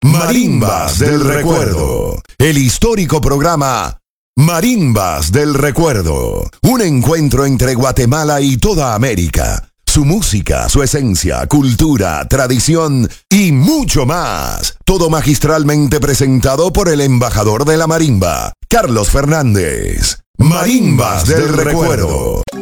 Marimbas del Recuerdo, el histórico programa Marimbas del Recuerdo, un encuentro entre Guatemala y toda América. Su música, su esencia, cultura, tradición y mucho más. Todo magistralmente presentado por el embajador de la marimba, Carlos Fernández. Marimbas del Recuerdo.